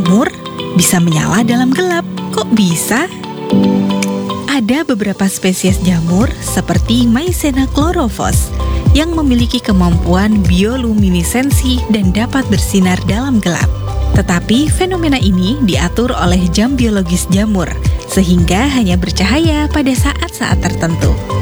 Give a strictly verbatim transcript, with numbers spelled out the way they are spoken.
jamur bisa menyala dalam gelap. Kok bisa? Ada beberapa spesies jamur seperti Mycena chlorophyllus yang memiliki kemampuan bioluminesensi dan dapat bersinar dalam gelap. Tetapi fenomena ini diatur oleh jam biologis jamur, sehingga hanya bercahaya pada saat-saat tertentu.